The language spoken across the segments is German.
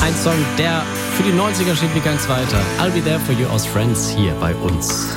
Ein Song, der für die 90er steht wie kein zweiter. I'll Be There For You aus Friends hier bei uns.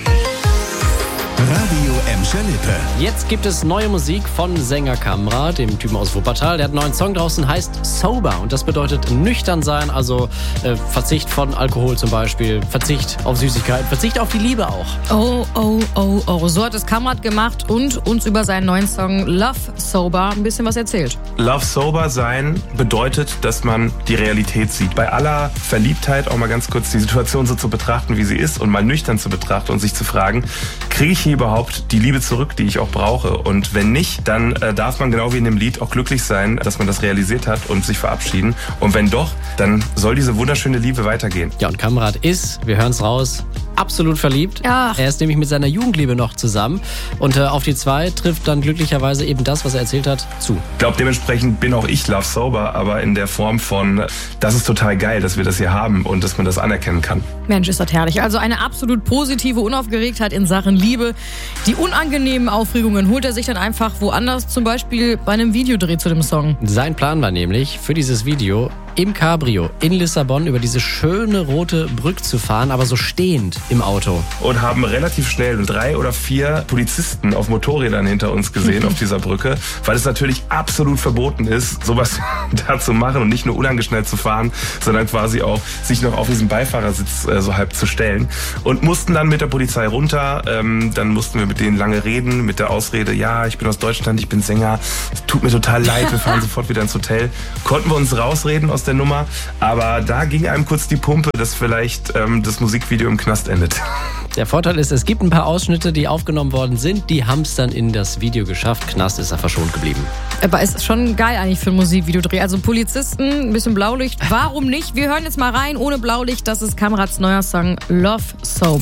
Radio Emscher Lippe. Jetzt gibt es neue Musik von Sänger Kamra, dem Typen aus Wuppertal. Der hat einen neuen Song draußen, heißt Sober. Und das bedeutet nüchtern sein, also Verzicht von Alkohol zum Beispiel, Verzicht auf Süßigkeiten, Verzicht auf die Liebe auch. Oh. So hat es Kamrat gemacht und uns über seinen neuen Song Love Sober ein bisschen was erzählt. Love Sober sein bedeutet, dass man die Realität sieht. Bei aller Verliebtheit auch mal ganz kurz die Situation so zu betrachten, wie sie ist und mal nüchtern zu betrachten und sich zu fragen, kriege ich hier überhaupt die Liebe zurück, die ich auch brauche? Und wenn nicht, dann darf man genau wie in dem Lied auch glücklich sein, dass man das realisiert hat und sich verabschieden. Und wenn doch, dann soll diese wunderschöne Liebe weitergehen. Ja, und Kamrat ist, wir hören es raus, absolut verliebt. Ach. Er ist nämlich mit seiner Jugendliebe noch zusammen. Und auf die 2 trifft dann glücklicherweise eben das, was er erzählt hat, zu. Ich glaube, dementsprechend bin auch ich Love Sober, aber in der Form von, das ist total geil, dass wir das hier haben und dass man das anerkennen kann. Mensch, ist das herrlich. Also eine absolut positive Unaufgeregtheit in Sachen Liebe. Die unangenehmen Aufregungen holt er sich dann einfach woanders, zum Beispiel bei einem Videodreh zu dem Song. Sein Plan war nämlich, für dieses Video im Cabrio in Lissabon über diese schöne rote Brücke zu fahren, aber so stehend im Auto. Und haben relativ schnell 3 oder 4 Polizisten auf Motorrädern hinter uns gesehen auf dieser Brücke, weil es natürlich absolut verboten ist, sowas da zu machen und nicht nur unangeschnallt zu fahren, sondern quasi auch sich noch auf diesen Beifahrersitz so halb zu stellen. Und mussten dann mit der Polizei runter, dann mussten wir mit denen lange reden, mit der Ausrede, ja, ich bin aus Deutschland, ich bin Sänger, es tut mir total leid, wir fahren sofort wieder ins Hotel. Konnten wir uns rausreden aus der Nummer, aber da ging einem kurz die Pumpe, dass vielleicht das Musikvideo im Knast endet. Der Vorteil ist, es gibt ein paar Ausschnitte, die aufgenommen worden sind, die haben es dann in das Video geschafft. Knast ist er verschont geblieben. Aber ist schon geil eigentlich für ein Musikvideodreh. Also Polizisten, ein bisschen Blaulicht, warum nicht? Wir hören jetzt mal rein ohne Blaulicht. Das ist Kamrats neuer Song Love Sober.